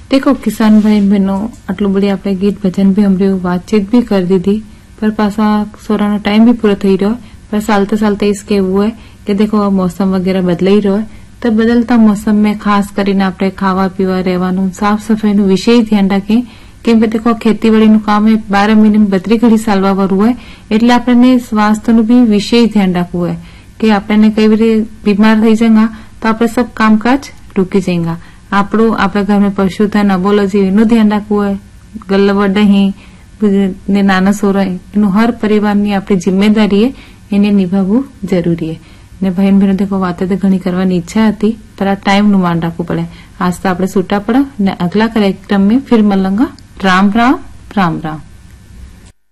देखो किसान भाई बहनों आटलू बड़ी आपणे गीत भजन भी सांभळ्યું, बातचीत भी कर दीधी, पर पासा सोरानो टाइम भी पूरो थई रह्यो। पर चालते चालते इस केवुं है कि देखो मौसम वगैरह बदलाई रह्यो है, तो बदलता मौसम में खास करीने आपणे खावा पीवा रहेवानुं साफ सफाईनुं विशेष ध्यान राखीए। केम के देखो खेतीवाड़ीनुं काम ए 12 महीने 32 घड़ी चालवा वाळुं होय, એટલે આપણને સ્વાસ્થ્યનું भी विशेष ध्यान રાખવું હોય कि આપણને कई बार बीमार थई जाएगा तो આપણે सब कामकाज रुकी जाएगा। આપણું આપણા घर में पशुधन अबोलो जीवનું ध्यान રાખવું હોય, ગલ્લવ દહીં ने नाना सोरा एनु हर परिवारनी आपणी जिम्मेदारी है, એને નિભાવવું જરૂરી है। ने भाई बहनों देखो वाते तो घणी करवानी इच्छा हती, पर आ टाइम નું मान રાખવું પડે। आज तो આપણે છૂટા પડો ने अगला कार्यक्रम में फिर मलंगा। राम राम राम राम।